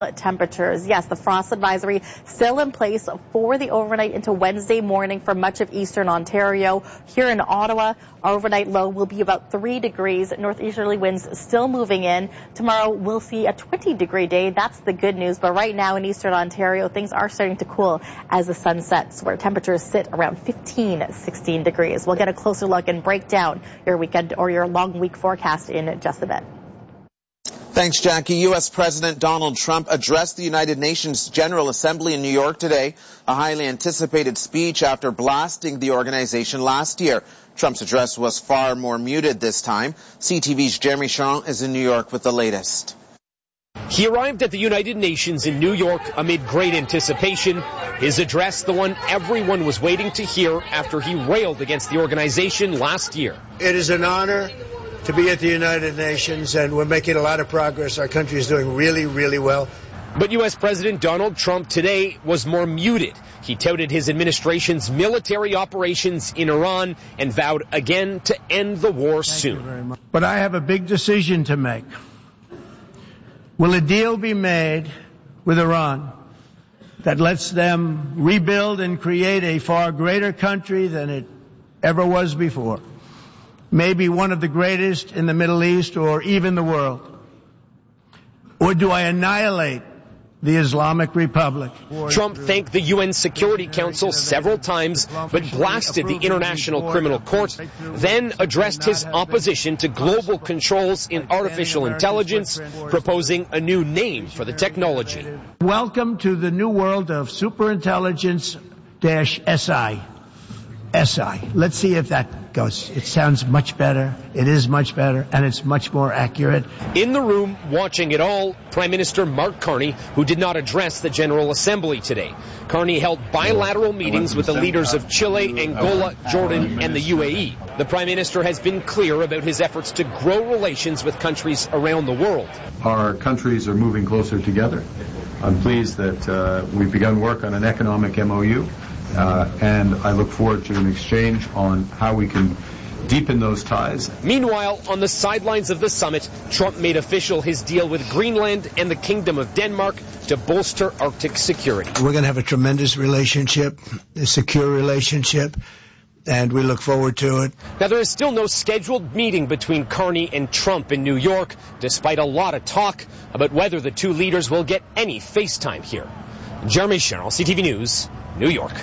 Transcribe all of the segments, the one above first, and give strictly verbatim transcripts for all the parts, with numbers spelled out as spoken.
Temperatures. Yes, the frost advisory still in place for the overnight into Wednesday morning for much of eastern Ontario. Here in Ottawa, our overnight low will be about three degrees. Northeasterly winds still moving in. Tomorrow we'll see a twenty degree day. That's the good news. But right now in eastern Ontario, things are starting to cool as the sun sets, where temperatures sit around fifteen, sixteen degrees. We'll get a closer look and break down your weekend or your long week forecast in just a bit. Thanks, Jackie. U S President Donald Trump addressed the United Nations General Assembly in New York today, a highly anticipated speech after blasting the organization last year. Trump's address was far more muted this time. C T V's Jeremy Sharon is in New York with the latest. He arrived at the United Nations in New York amid great anticipation. His address, the one everyone was waiting to hear after he railed against the organization last year. It is an honor to be at the United Nations, and we're making a lot of progress. Our country is doing really, really well. But U S President Donald Trump today was more muted. He touted his administration's military operations in Iran and vowed again to end the war soon. But I have a big decision to make. Will a deal be made with Iran that lets them rebuild and create a far greater country than it ever was before? Maybe one of the greatest in the Middle East or even the world? Or do I annihilate the Islamic Republic? Trump thanked the U N Security Council several times, but blasted the International Criminal Court, then addressed his opposition to global controls in artificial intelligence, proposing a new name for the technology. Welcome to the new world of superintelligence dash S I. S I. Let's see if that goes. It sounds much better. It is much better, and it's much more accurate. In the room, watching it all, Prime Minister Mark Carney, who did not address the General Assembly today. Carney held bilateral meetings with the leaders of Chile, Angola, Jordan, and the U A E. The Prime Minister has been clear about his efforts to grow relations with countries around the world. Our countries are moving closer together. I'm pleased that uh, we've begun work on an economic M O U. Uh, and I look forward to an exchange on how we can deepen those ties. Meanwhile, on the sidelines of the summit, Trump made official his deal with Greenland and the Kingdom of Denmark to bolster Arctic security. We're going to have a tremendous relationship, a secure relationship, and we look forward to it. Now, there is still no scheduled meeting between Carney and Trump in New York, despite a lot of talk about whether the two leaders will get any FaceTime here. Jeremy Sherrill, C T V News, New York.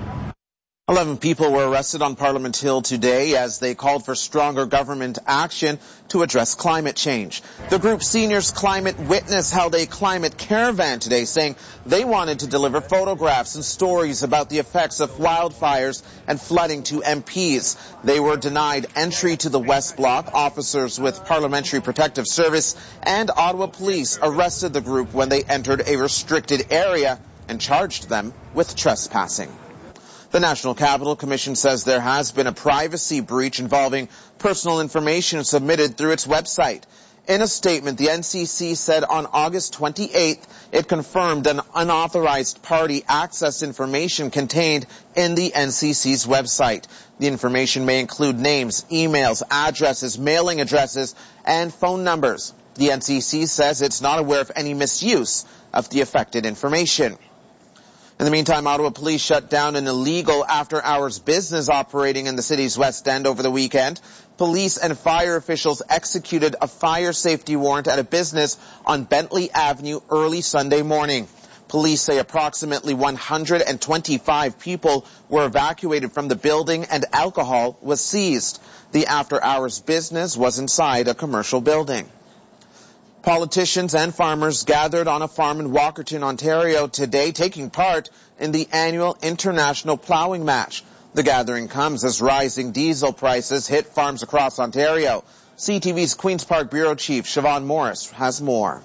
Eleven people were arrested on Parliament Hill today as they called for stronger government action to address climate change. The group Seniors Climate Witness held a climate caravan today, saying they wanted to deliver photographs and stories about the effects of wildfires and flooding to M Ps. They were denied entry to the West Block. Officers with Parliamentary Protective Service and Ottawa Police arrested the group when they entered a restricted area and charged them with trespassing. The National Capital Commission says there has been a privacy breach involving personal information submitted through its website. In a statement, the N C C said on August twenty-eighth it confirmed an unauthorized party accessed information contained in the N C C's website. The information may include names, emails, addresses, mailing addresses, and phone numbers. The N C C says it's not aware of any misuse of the affected information. In the meantime, Ottawa Police shut down an illegal after-hours business operating in the city's West End over the weekend. Police and fire officials executed a fire safety warrant at a business on Bentley Avenue early Sunday morning. Police say approximately one hundred twenty-five people were evacuated from the building and alcohol was seized. The after-hours business was inside a commercial building. Politicians and farmers gathered on a farm in Walkerton, Ontario today, taking part in the annual International Ploughing Match. The gathering comes as rising diesel prices hit farms across Ontario. C T V's Queen's Park Bureau Chief Siobhan Morris has more.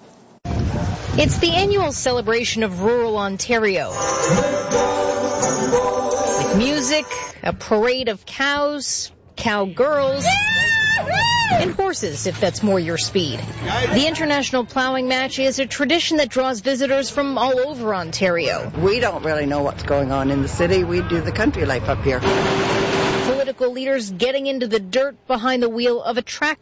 It's the annual celebration of rural Ontario. With music, a parade of cows, cowgirls, and horses, if that's more your speed. The International Ploughing Match is a tradition that draws visitors from all over Ontario. We don't really know what's going on in the city. We do the country life up here. Political leaders getting into the dirt behind the wheel of a tractor.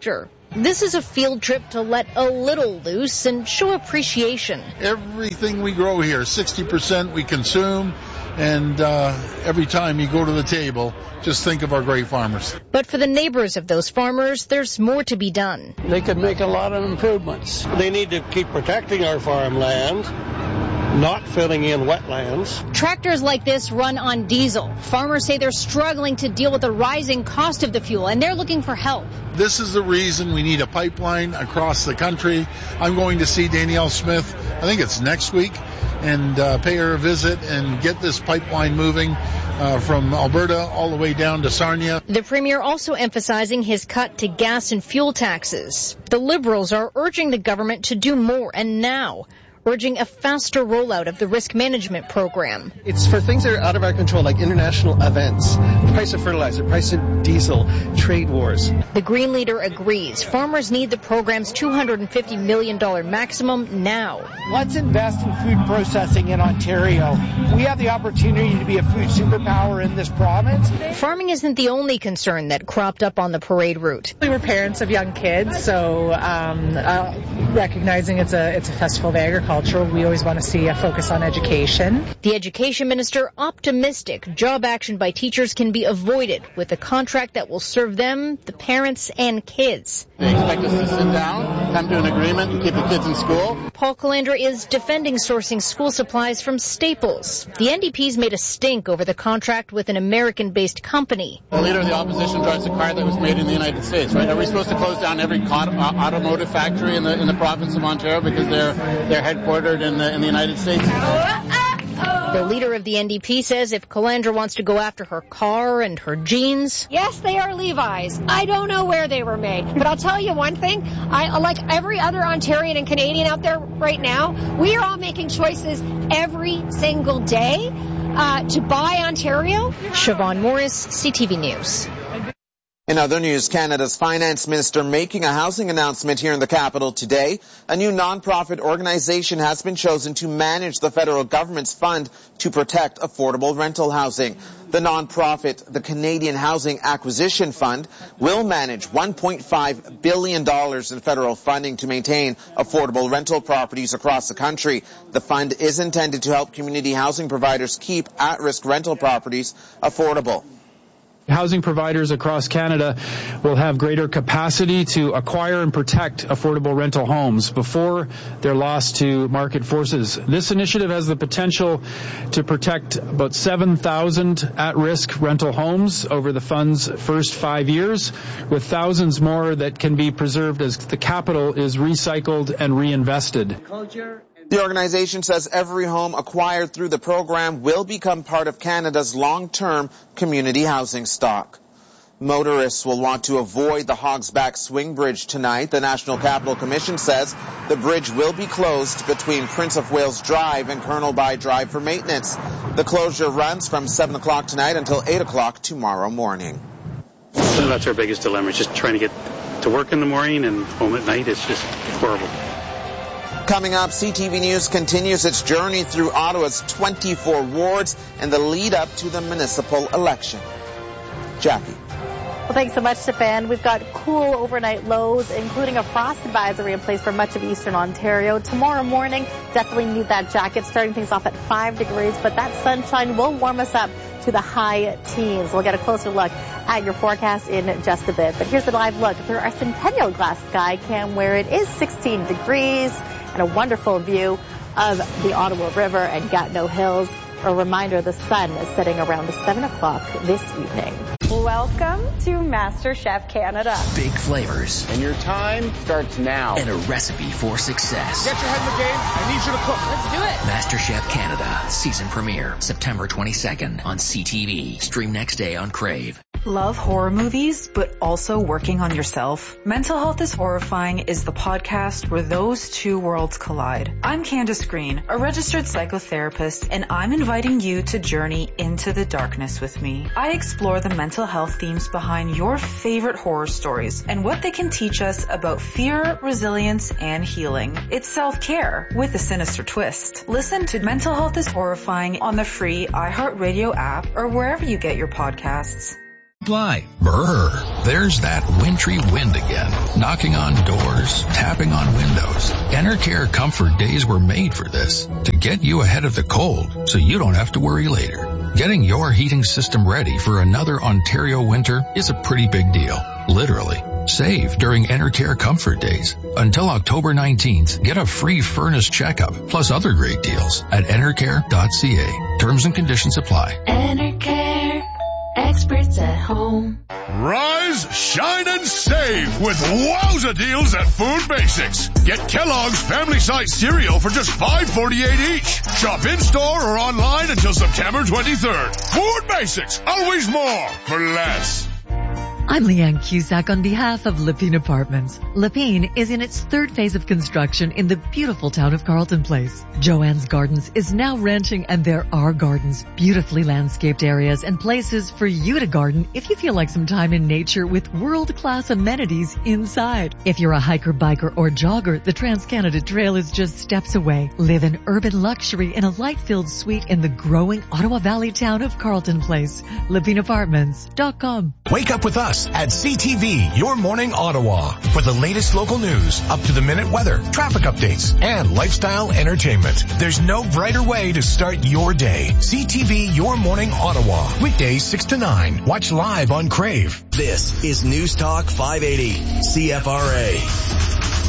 This is a field trip to let a little loose and show appreciation. Everything we grow here, sixty percent we consume, and uh, every time you go to the table, just think of our great farmers. But for the neighbors of those farmers, there's more to be done. They could make a lot of improvements. They need to keep protecting our farmland, not filling in wetlands. Tractors like this run on diesel. Farmers say they're struggling to deal with the rising cost of the fuel, and they're looking for help. This is the reason we need a pipeline across the country. I'm going to see Danielle Smith, I think it's next week, and uh, pay her a visit and get this pipeline moving uh, from Alberta all the way down to Sarnia. The Premier also emphasizing his cut to gas and fuel taxes. The Liberals are urging the government to do more, and now, urging a faster rollout of the risk management program. It's for things that are out of our control, like international events, price of fertilizer, price of diesel, trade wars. The Green leader agrees farmers need the program's two hundred fifty million dollars maximum now. Let's invest in food processing in Ontario. We have the opportunity to be a food superpower in this province. Farming isn't the only concern that cropped up on the parade route. We were parents of young kids, so um, uh, recognizing it's a, it's a festival of agriculture, we always want to see a focus on education. The education minister optimistic job action by teachers can be avoided with a contract that will serve them, the parents, and kids. They expect us to sit down, come to an agreement, and keep the kids in school. Paul Calandra is defending sourcing school supplies from Staples. The N D P's made a stink over the contract with an American-based company. The leader of the opposition drives a car that was made in the United States, right? Are we supposed to close down every automotive factory in the in the province of Ontario because they're they're headquartered in the in the United States? The leader of the N D P says if Calandra wants to go after her car and her jeans. Yes, they are Levi's. I don't know where they were made, but I'll tell you one thing. I, like every other Ontarian and Canadian out there right now, we are all making choices every single day uh, to buy Ontario. Siobhan Morris, C T V News. In other news, Canada's finance minister making a housing announcement here in the capital today. A new nonprofit organization has been chosen to manage the federal government's fund to protect affordable rental housing. The nonprofit, the Canadian Housing Acquisition Fund, will manage one point five billion dollars in federal funding to maintain affordable rental properties across the country. The fund is intended to help community housing providers keep at-risk rental properties affordable. Housing providers across Canada will have greater capacity to acquire and protect affordable rental homes before they're lost to market forces. This initiative has the potential to protect about seven thousand at-risk rental homes over the fund's first five years, with thousands more that can be preserved as the capital is recycled and reinvested. The organization says every home acquired through the program will become part of Canada's long-term community housing stock. Motorists will want to avoid the Hogsback Swing Bridge tonight. The National Capital Commission says the bridge will be closed between Prince of Wales Drive and Colonel By Drive for maintenance. The closure runs from seven o'clock tonight until eight o'clock tomorrow morning. So that's our biggest dilemma, is just trying to get to work in the morning and home at night. It's just horrible. Coming up, C T V News continues its journey through Ottawa's twenty-four wards and the lead up to the municipal election. Jackie. Well, thanks so much, Stefan. We've got cool overnight lows, including a frost advisory in place for much of eastern Ontario. Tomorrow morning, definitely need that jacket, starting things off at five degrees, but that sunshine will warm us up to the high teens. We'll get a closer look at your forecast in just a bit. But here's a live look through our Centennial Glass sky cam, where it is sixteen degrees and a wonderful view of the Ottawa River and Gatineau Hills. A reminder, the sun is setting around seven o'clock this evening. Welcome to MasterChef Canada. Big flavors. And your time starts now. And a recipe for success. Get your head in the game. I need you to cook. Let's do it. MasterChef Canada. Season premiere. September twenty-second on C T V. Stream next day on Crave. Love horror movies, but also working on yourself? Mental Health is Horrifying is the podcast where those two worlds collide. I'm Candace Green, a registered psychotherapist, and I'm inviting you to journey into the darkness with me. I explore the mental health themes behind your favorite horror stories and what they can teach us about fear, resilience, and healing. It's self-care with a sinister twist. Listen to Mental Health is Horrifying on the free iHeartRadio app or wherever you get your podcasts. Fly. Brr, there's that wintry wind again, knocking on doors, tapping on windows. Enercare Comfort Days were made for this, to get you ahead of the cold so you don't have to worry later. Getting your heating system ready for another Ontario winter is a pretty big deal, literally. Save during Enercare Comfort Days. Until October nineteenth, get a free furnace checkup, plus other great deals at enercare dot c a. Terms and conditions apply. Enercare. Experts at home. Rise, shine, and save with wowza deals at Food Basics. Get Kellogg's Family Size Cereal for just five forty-eight each. Shop in-store or online until September twenty-third. Food Basics, always more for less. I'm Leanne Cusack on behalf of Lepine Apartments. Lepine is in its third phase of construction in the beautiful town of Carlton Place. Joanne's Gardens is now renting, and there are gardens, beautifully landscaped areas, and places for you to garden if you feel like some time in nature with world-class amenities inside. If you're a hiker, biker, or jogger, the Trans-Canada Trail is just steps away. Live in urban luxury in a light-filled suite in the growing Ottawa Valley town of Carlton Place. Lepine Apartments dot com. Wake up with us at C T V, Your Morning Ottawa, for the latest local news, up-to-the-minute weather, traffic updates, and lifestyle entertainment. There's no brighter way to start your day. C T V, Your Morning Ottawa, weekdays six to nine. Watch live on Crave. This is News Talk five eighty, C F R A.